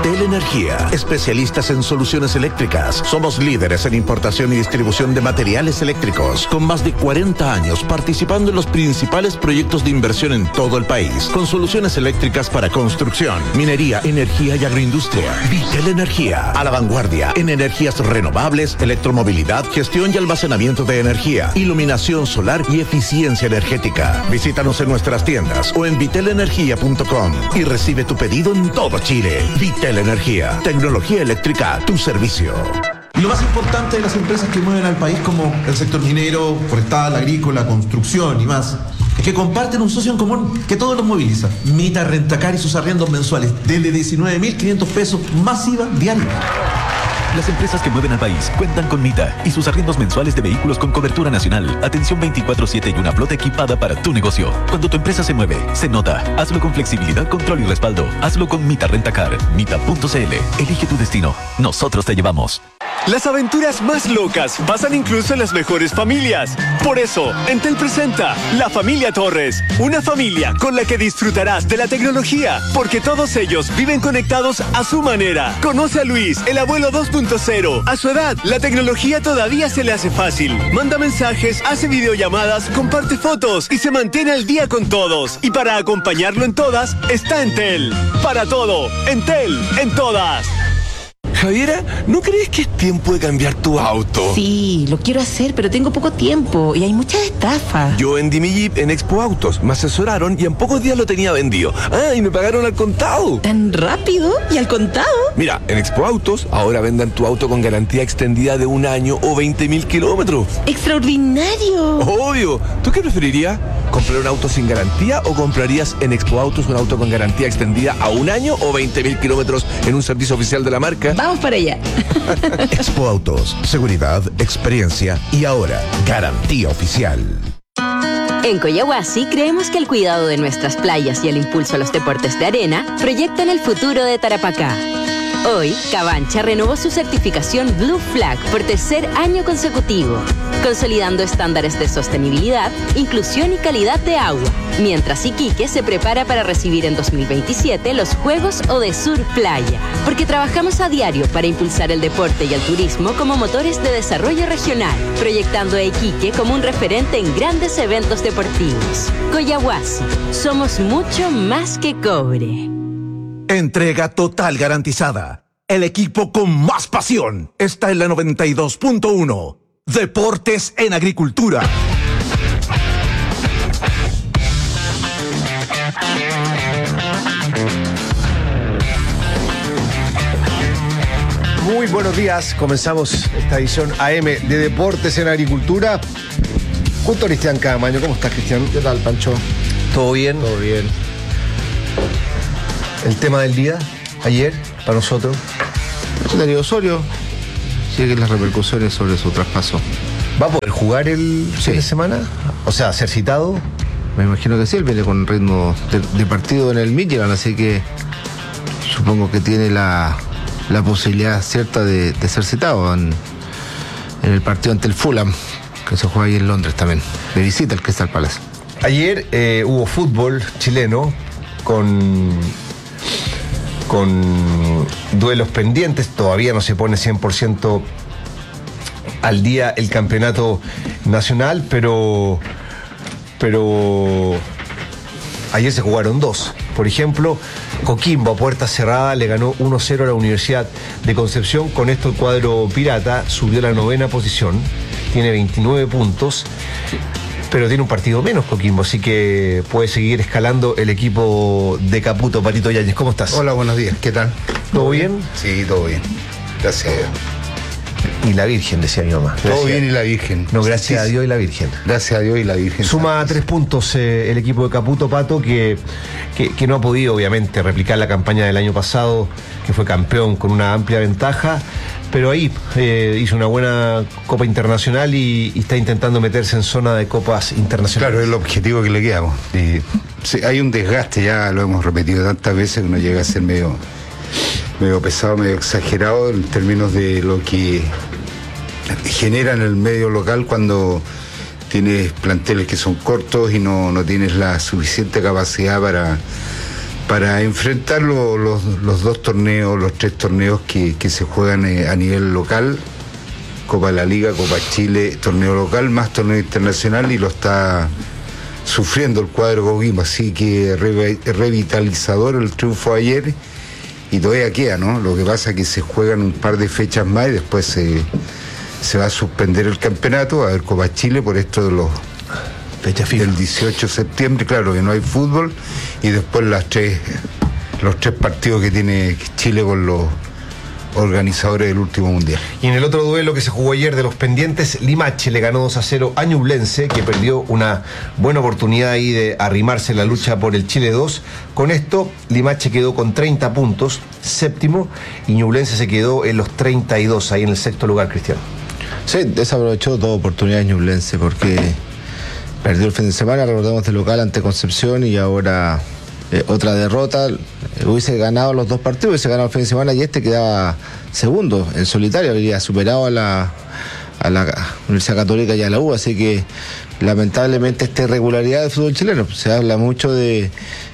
Vitel Energía, especialistas en soluciones eléctricas. Somos líderes en importación y distribución de materiales eléctricos, con más de 40 años participando en los principales proyectos de inversión en todo el país, con soluciones eléctricas para construcción, minería, energía y agroindustria. Vitel Energía, a la vanguardia en energías renovables, electromovilidad, gestión y almacenamiento de energía, iluminación solar y eficiencia energética. Visítanos en nuestras tiendas o en vitelenergia.com y recibe tu pedido en todo Chile. Vitel Energía, tecnología eléctrica a tu servicio. Y lo más importante de las empresas que mueven al país, como el sector minero, forestal, agrícola, construcción y más, es que comparten un socio en común que todos los moviliza. Mita Rentacar y sus arriendos mensuales desde 19.500 pesos más IVA diario. Las empresas que mueven al país cuentan con Mita y sus arriendos mensuales de vehículos con cobertura nacional, atención 24/7 y una flota equipada para tu negocio. Cuando tu empresa se mueve, se nota. Hazlo con flexibilidad, control y respaldo. Hazlo con Mita Rentacar. Mita.cl. Elige tu destino. Nosotros te llevamos. Las aventuras más locas pasan incluso en las mejores familias. Por eso, Entel presenta La Familia Torres. Una familia con la que disfrutarás de la tecnología, porque todos ellos viven conectados a su manera. Conoce a Luis, el abuelo 2.0. A su edad, la tecnología todavía se le hace fácil. Manda mensajes, hace videollamadas, comparte fotos y se mantiene al día con todos. Y para acompañarlo en todas, está Entel. Para todo, Entel, en todas. Javiera, ¿no crees que es tiempo de cambiar tu auto? Sí, lo quiero hacer, pero tengo poco tiempo y hay muchas estafas. Yo vendí mi Jeep en Expo Autos, me asesoraron y en pocos días lo tenía vendido. Ah, y me pagaron al contado. ¿Tan rápido? ¿Y al contado? Mira, en Expo Autos ahora vendan tu auto con garantía extendida de 1 año o 20.000 kilómetros. ¡Extraordinario! Obvio. ¿Tú qué preferirías? ¿Comprar un auto sin garantía o comprarías en Expo Autos un auto con garantía extendida a 1 año o 20.000 kilómetros en un servicio oficial de la marca? Vamos para allá. Expo Autos, seguridad, experiencia y ahora garantía oficial. En Coyahuasi creemos que el cuidado de nuestras playas y el impulso a los deportes de arena proyectan el futuro de Tarapacá. Hoy, Cabancha renovó su certificación Blue Flag por 3er año consecutivo, consolidando estándares de sostenibilidad, inclusión y calidad de agua, mientras Iquique se prepara para recibir en 2027 los Juegos Odesur Playa, porque trabajamos a diario para impulsar el deporte y el turismo como motores de desarrollo regional, proyectando a Iquique como un referente en grandes eventos deportivos. Coyahuasi, somos mucho más que cobre. Entrega total garantizada. El equipo con más pasión está en la 92.1. Deportes en Agricultura. Muy buenos días, comenzamos esta edición AM de Deportes en Agricultura junto a Cristian Camaño. ¿Cómo estás, Cristian? ¿Qué tal, Pancho? ¿Todo bien? Todo bien. El tema del día, ayer, para nosotros. Darío Osorio sigue las repercusiones sobre su traspaso. ¿Va a poder jugar el fin de semana? O sea, ser citado. Me imagino que sí, él viene con ritmo de partido en el Midtjylland, así que supongo que tiene la posibilidad cierta de ser citado en el partido ante el Fulham, que se juega ahí en Londres también, de visita al Crystal Palace. Ayer hubo fútbol chileno con duelos pendientes. Todavía no se pone 100% al día el campeonato nacional, pero ayer se jugaron 2. Por ejemplo, Coquimbo a puerta cerrada le ganó 1-0 a la Universidad de Concepción. Con esto el cuadro pirata subió a la 9ª posición, tiene 29 puntos, pero tiene un partido menos Coquimbo, así que puede seguir escalando el equipo de Caputo. Patito Yáñez, ¿cómo estás? Hola, buenos días, ¿qué tal? ¿Todo bien? Sí, todo bien. Gracias a Dios. Y la Virgen, decía mi mamá. Todo bien y la Virgen. No, gracias a Dios y la Virgen. Gracias a Dios y la Virgen. Suma 3 puntos el equipo de Caputo, Pato, que no ha podido, obviamente, replicar la campaña del año pasado, que fue campeón con una amplia ventaja, pero ahí hizo una buena Copa Internacional y está intentando meterse en zona de copas internacionales. Claro, es el objetivo que le quedamos. Sí, hay un desgaste, ya lo hemos repetido tantas veces, que uno llega a ser medio pesado, medio exagerado en términos de lo que genera en el medio local cuando tienes planteles que son cortos y no tienes la suficiente capacidad Para enfrentar los dos torneos, los 3 torneos que se juegan a nivel local, Copa de la Liga, Copa Chile, torneo local, más torneo internacional, y lo está sufriendo el cuadro Coquimbo, así que revitalizador el triunfo de ayer, y todavía queda, ¿no? Lo que pasa es que se juegan un par de fechas más y después se va a suspender el campeonato, va a haber Copa Chile por esto de los fecha FIFA del 18 de septiembre, claro que no hay fútbol, y después los tres partidos que tiene Chile con los organizadores del último mundial. Y en el otro duelo que se jugó ayer de los pendientes, Limache le ganó 2-0 a Ñublense, que perdió una buena oportunidad ahí de arrimarse en la lucha por el Chile 2. Con esto, Limache quedó con 30 puntos, séptimo, y Ñublense se quedó en los 32, ahí en el sexto lugar, Cristian. Sí, desaprovechó toda oportunidad Ñublense porque perdió el fin de semana, recordemos, de local ante Concepción, y ahora otra derrota. Hubiese ganado los 2 partidos, hubiese ganado el fin de semana y quedaba segundo en solitario, habría superado a la Universidad Católica y a la U, así que lamentablemente esta irregularidad del fútbol chileno. Se habla mucho de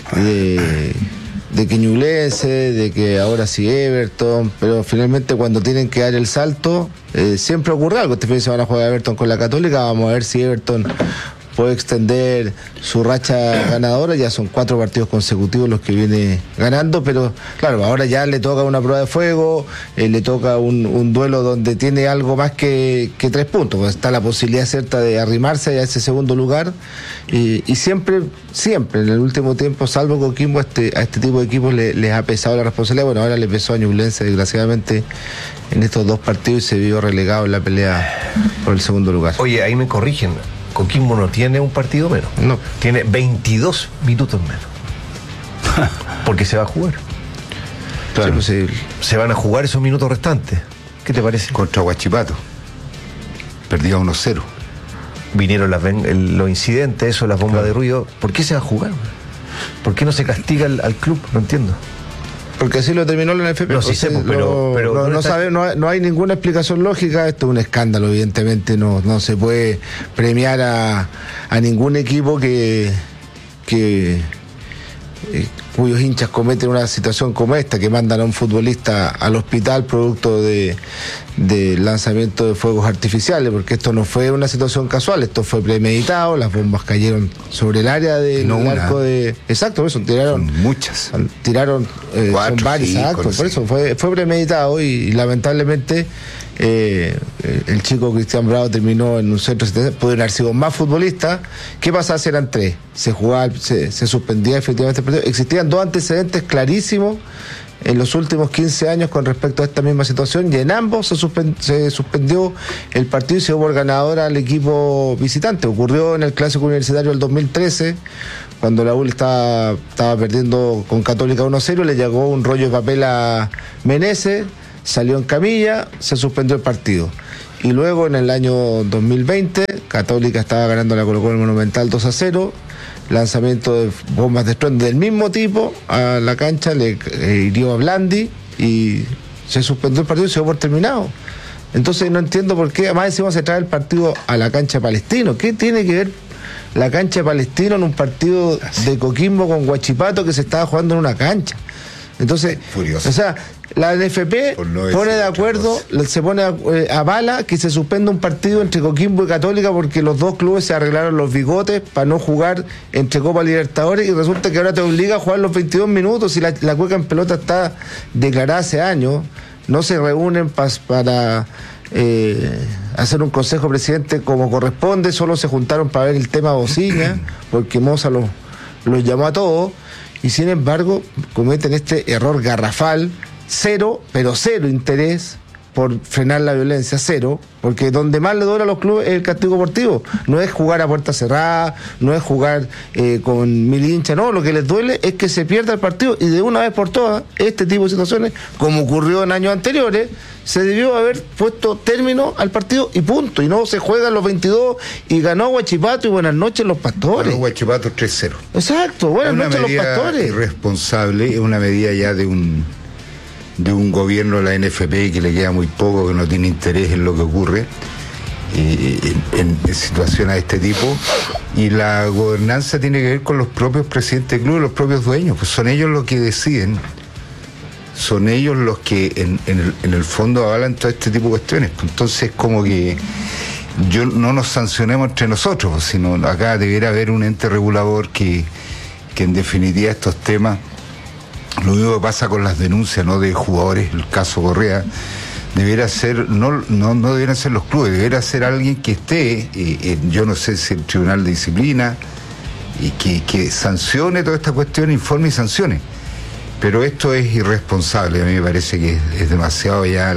que Ñublense, de que ahora sí Everton, pero finalmente cuando tienen que dar el salto, siempre ocurre algo. Este fin de semana juega Everton con la Católica, vamos a ver si Everton puede extender su racha ganadora. Ya son 4 partidos consecutivos los que viene ganando, pero claro, ahora ya le toca una prueba de fuego, le toca un duelo donde tiene algo más que 3 puntos, pues está la posibilidad cierta de arrimarse a ese segundo lugar, y siempre en el último tiempo, salvo Coquimbo, a este tipo de equipos les ha pesado la responsabilidad. Bueno, ahora le pesó a Ñublense desgraciadamente en estos 2 partidos y se vio relegado en la pelea por el segundo lugar. Oye, ahí me corrigen, Coquimbo no tiene un partido menos. No. Tiene 22 minutos menos. Porque se va a jugar. Claro. Sí, pues, se van a jugar esos minutos restantes. ¿Qué te parece? Contra Huachipato. Perdía 1-0. Vinieron los incidentes, las bombas de ruido. ¿Por qué se va a jugar? ¿Por qué no se castiga al club? No entiendo. Porque así lo terminó la NFP. No, sí sé, pero no hay ninguna explicación lógica. Esto es un escándalo, evidentemente. No se puede premiar a ningún equipo cuyos hinchas cometen una situación como esta, que mandan a un futbolista al hospital producto de lanzamiento de fuegos artificiales, porque esto no fue una situación casual, esto fue premeditado. Las bombas cayeron sobre el área del arco de... Exacto, por eso tiraron... Son muchas. Tiraron... 4, son varios, 5, exacto, por eso fue premeditado y lamentablemente el chico Cristian Bravo terminó en un centro de asistencia. Pudieron haber sido más futbolistas. ¿Qué pasaba si eran 3? Se suspendía efectivamente el partido. Existían 2 antecedentes clarísimos en los últimos 15 años con respecto a esta misma situación, y en ambos se suspendió el partido y se dio por ganador al equipo visitante. Ocurrió en el Clásico Universitario del 2013, cuando la U estaba perdiendo con Católica 1-0, le llegó un rollo de papel a Meneses, salió en camilla, se suspendió el partido. Y luego en el año 2020, Católica estaba ganando la Colo-Colo en el Monumental 2-0, lanzamiento de bombas de estruendo del mismo tipo a la cancha, le hirió a Blandi y se suspendió el partido y se dio por terminado. Entonces no entiendo por qué, además encima se trae el partido a la cancha Palestino. ¿Qué tiene que ver la cancha Palestino en un partido de Coquimbo con Huachipato que se estaba jugando en una cancha? Entonces, furioso. O sea, la NFP pone de acuerdo, se pone avala que se suspenda un partido entre Coquimbo y Católica porque los 2 clubes se arreglaron los bigotes para no jugar entre Copa Libertadores, y resulta que ahora te obliga a jugar los 22 minutos y la cueca en pelota está declarada hace años. No se reúnen para hacer un consejo presidente como corresponde, solo se juntaron para ver el tema bocina porque Moza los llamó a todos. Y sin embargo cometen este error garrafal, cero interés por frenar la violencia, cero, porque donde más le duele a los clubes es el castigo deportivo, no es jugar a puerta cerrada, no es jugar con 1000 hinchas, no, lo que les duele es que se pierda el partido, y de una vez por todas, este tipo de situaciones, como ocurrió en años anteriores, se debió haber puesto término al partido y punto, y no se juegan los 22 y ganó Huachipato y buenas noches los Pastores. Ganó Huachipato 3-0. Exacto, buenas noches los Pastores. Es irresponsable, es una medida ya de un gobierno de la NFP que le queda muy poco, que no tiene interés en lo que ocurre. en situaciones de este tipo, y la gobernanza tiene que ver con los propios presidentes del club, los propios dueños, pues son ellos los que deciden, son ellos los que en el fondo avalan todo este tipo de cuestiones. Entonces, como que no nos sancionemos entre nosotros, sino acá debiera haber un ente regulador que en definitiva estos temas, lo mismo que pasa con las denuncias, ¿no?, de jugadores, el caso Correa, debiera ser, no debieran ser los clubes, debiera ser alguien que esté, yo no sé si el Tribunal de Disciplina, y que sancione toda esta cuestión, informe y sancione. Pero esto es irresponsable, a mí me parece que es demasiado ya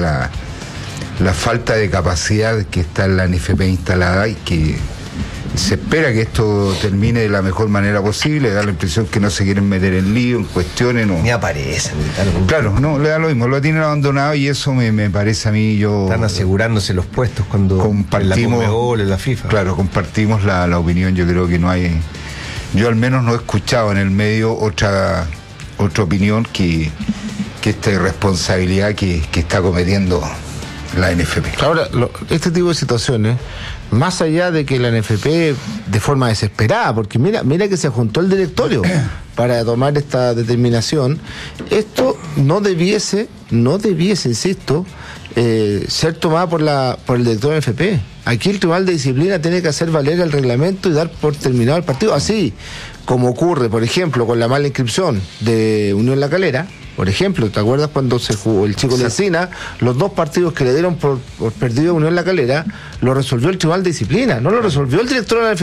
la falta de capacidad que está en la NFP instalada, y que se espera que esto termine de la mejor manera posible. Da la impresión que no se quieren meter en lío, en cuestiones. No. Ni aparecen. Claro, no, le da lo mismo, lo tienen abandonado, y eso me parece a mí. Están asegurándose los puestos cuando compartimos, en la Conmebol, en la FIFA. Claro, compartimos la opinión. Yo creo que no hay, yo al menos no he escuchado en el medio otra opinión que esta irresponsabilidad que está cometiendo la NFP. Ahora, este tipo de situaciones, más allá de que la NFP de forma desesperada, porque mira que se juntó el directorio para tomar esta determinación, esto no debiese, insisto, ser tomado por el director de la NFP. Aquí el Tribunal de Disciplina tiene que hacer valer el reglamento y dar por terminado el partido, así como ocurre, por ejemplo, con la mala inscripción de Unión La Calera. Por ejemplo, ¿te acuerdas cuando se jugó el Chico de Encina? Los 2 partidos que le dieron por perdido a Unión La Calera, lo resolvió el Tribunal de Disciplina, no lo resolvió el director de la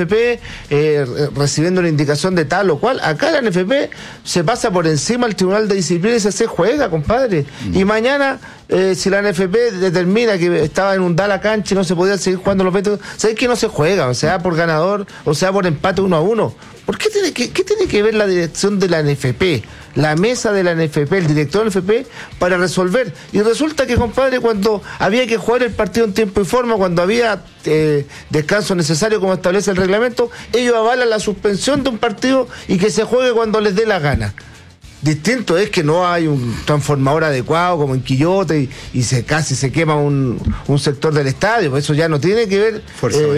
NFP recibiendo una indicación de tal o cual. Acá la NFP se pasa por encima del Tribunal de Disciplina y se juega, compadre. Y mañana, si la NFP determina que estaba inundada la cancha y no se podía seguir jugando los métodos, ¿sabes que no se juega? O sea, por ganador, o sea, por empate 1-1. ¿Por qué tiene que ver la dirección de la NFP, la mesa de la NFP, el director de la NFP, para resolver? Y resulta que, compadre, cuando había que jugar el partido en tiempo y forma, cuando había descanso necesario como establece el reglamento, ellos avalan la suspensión de un partido y que se juegue cuando les dé la gana. Distinto es que no hay un transformador adecuado como en Quillote y casi se quema un sector del estadio. Pues eso ya no tiene que ver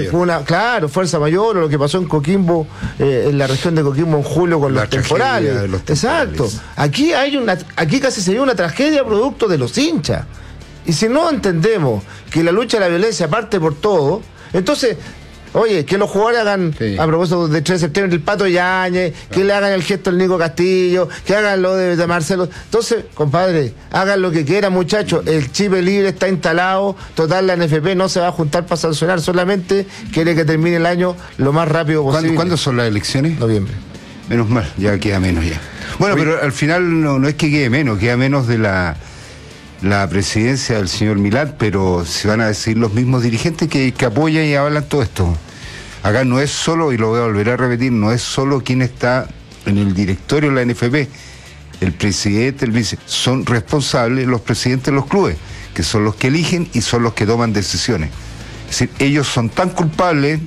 con fuerza mayor, o lo que pasó en Coquimbo, en la región de Coquimbo en julio con los temporales. Exacto. Aquí casi sería una tragedia producto de los hinchas. Y si no entendemos que la lucha de la violencia parte por todo, entonces, oye, que los jugadores hagan, a propósito del 3 de septiembre, el Pato Yáñez, que le hagan el gesto al Nico Castillo, que hagan lo de Marcelo. Entonces, compadre, hagan lo que quieran, muchachos. El chip libre está instalado. Total, la NFP no se va a juntar para sancionar, solamente quiere que termine el año lo más rápido posible. ¿Cuándo son las elecciones? Noviembre. Menos mal, ya queda menos ya. Bueno, pero al final no es que quede menos de la presidencia del señor Milad, pero se van a decidir los mismos dirigentes que apoyan y avalan todo esto. Acá no es solo, y lo voy a volver a repetir, no es solo quien está en el directorio de la NFP, el presidente, el vice, son responsables los presidentes de los clubes, que son los que eligen y son los que toman decisiones. Es decir, ellos son tan culpables